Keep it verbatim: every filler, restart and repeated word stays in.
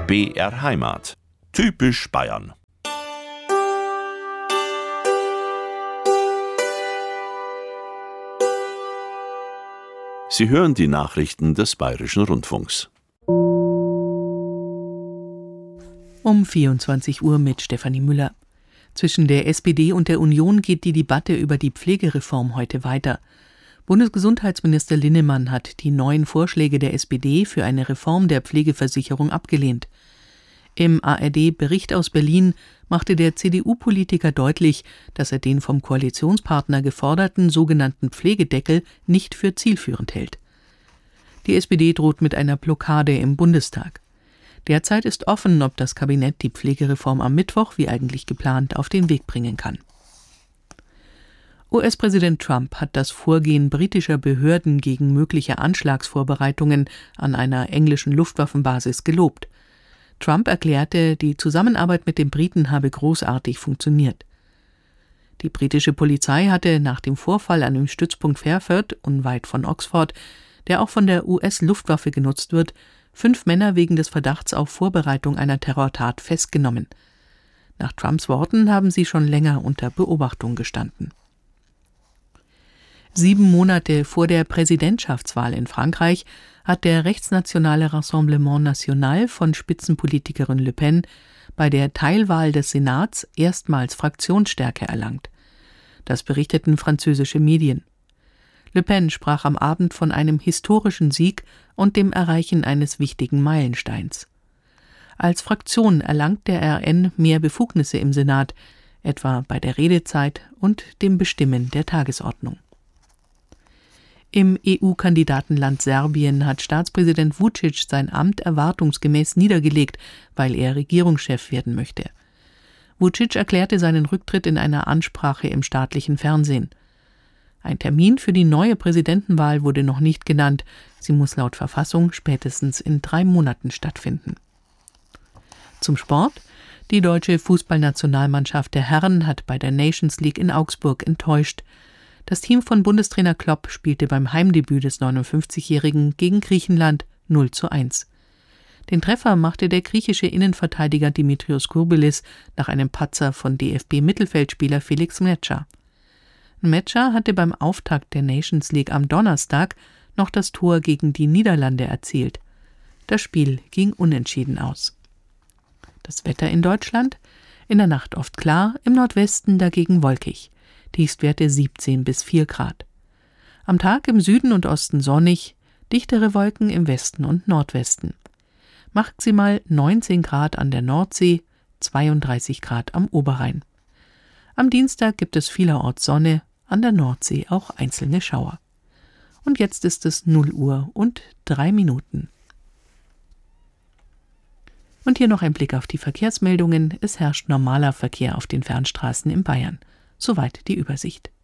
B R Heimat. Typisch Bayern. Sie hören die Nachrichten des Bayerischen Rundfunks. Um vierundzwanzig Uhr mit Stefanie Müller. Zwischen der S P D und der Union geht die Debatte über die Pflegereform heute weiter. Bundesgesundheitsminister Linnemann hat die neuen Vorschläge der S P D für eine Reform der Pflegeversicherung abgelehnt. Im A R D-Bericht aus Berlin machte der C D U-Politiker deutlich, dass er den vom Koalitionspartner geforderten sogenannten Pflegedeckel nicht für zielführend hält. Die S P D droht mit einer Blockade im Bundestag. Derzeit ist offen, ob das Kabinett die Pflegereform am Mittwoch, wie eigentlich geplant, auf den Weg bringen kann. U S-Präsident Trump hat das Vorgehen britischer Behörden gegen mögliche Anschlagsvorbereitungen an einer englischen Luftwaffenbasis gelobt. Trump erklärte, die Zusammenarbeit mit den Briten habe großartig funktioniert. Die britische Polizei hatte nach dem Vorfall an dem Stützpunkt Fairford, unweit von Oxford, der auch von der U S-Luftwaffe genutzt wird, fünf Männer wegen des Verdachts auf Vorbereitung einer Terrortat festgenommen. Nach Trumps Worten haben sie schon länger unter Beobachtung gestanden. Sieben Monate vor der Präsidentschaftswahl in Frankreich hat der rechtsnationale Rassemblement National von Spitzenpolitikerin Le Pen bei der Teilwahl des Senats erstmals Fraktionsstärke erlangt. Das berichteten französische Medien. Le Pen sprach am Abend von einem historischen Sieg und dem Erreichen eines wichtigen Meilensteins. Als Fraktion erlangt der R N mehr Befugnisse im Senat, etwa bei der Redezeit und dem Bestimmen der Tagesordnung. Im E U-Kandidatenland Serbien hat Staatspräsident Vučić sein Amt erwartungsgemäß niedergelegt, weil er Regierungschef werden möchte. Vučić erklärte seinen Rücktritt in einer Ansprache im staatlichen Fernsehen. Ein Termin für die neue Präsidentenwahl wurde noch nicht genannt. Sie muss laut Verfassung spätestens in drei Monaten stattfinden. Zum Sport. Die deutsche Fußballnationalmannschaft der Herren hat bei der Nations League in Augsburg enttäuscht. Das Team von Bundestrainer Klopp spielte beim Heimdebüt des neunundfünfzigjährigen gegen Griechenland null zu eins. Den Treffer machte der griechische Innenverteidiger Dimitrios Kourbelis nach einem Patzer von D F B-Mittelfeldspieler Felix Metscher. Metscher hatte beim Auftakt der Nations League am Donnerstag noch das Tor gegen die Niederlande erzielt. Das Spiel ging unentschieden aus. Das Wetter in Deutschland? In der Nacht oft klar, im Nordwesten dagegen wolkig. Tiefstwerte siebzehn bis vier Grad. Am Tag im Süden und Osten sonnig, dichtere Wolken im Westen und Nordwesten. Maximal neunzehn Grad an der Nordsee, zweiunddreißig Grad am Oberrhein. Am Dienstag gibt es vielerorts Sonne, an der Nordsee auch einzelne Schauer. Und jetzt ist es null Uhr und drei Minuten. Und hier noch ein Blick auf die Verkehrsmeldungen. Es herrscht normaler Verkehr auf den Fernstraßen in Bayern. Soweit die Übersicht.